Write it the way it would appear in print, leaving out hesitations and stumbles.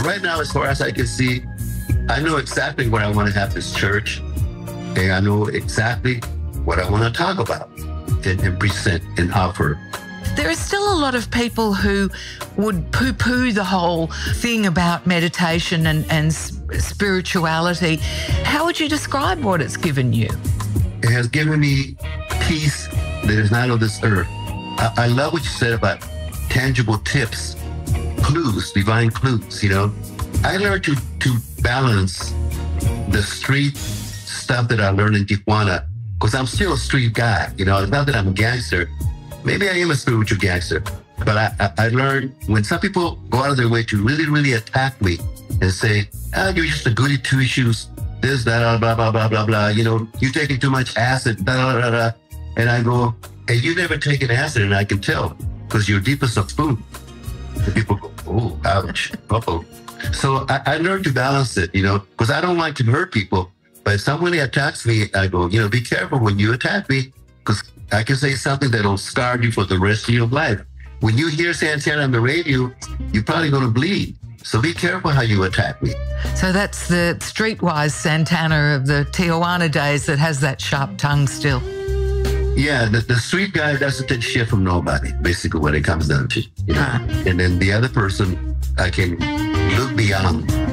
But right now, as far as I can see, I know exactly where I want to have this church, and I know exactly what I want to talk about and present and offer. There are still a lot of people who would poo-poo the whole thing about meditation and spirituality. How would you describe what it's given you? It has given me peace that is not of this earth. I love what you said about tangible tips, clues, divine clues, you know. I learned to balance the street stuff that I learned in Tijuana, because I'm still a street guy, you know. It's not that I'm a gangster. Maybe I am a spiritual gangster, but I learned when some people go out of their way to really, really attack me and say, you're just a goody two-shoes, this, that, blah, blah, blah, blah, blah, you know, you're taking too much acid, blah, blah, blah. And I go, hey, you've never taken acid, and I can tell, because you're deepest of food. And people go, oh, ouch, uh-oh. So I learned to balance it, you know, because I don't like to hurt people, but if somebody attacks me, I go, you know, be careful when you attack me, because I can say something that'll scar you for the rest of your life. When you hear Santana on the radio, you're probably going to bleed. So be careful how you attack me. So that's the streetwise Santana of the Tijuana days that has that sharp tongue still. Yeah, the street guy doesn't take shit from nobody, basically what it comes down to. You know? And then the other person, I can look beyond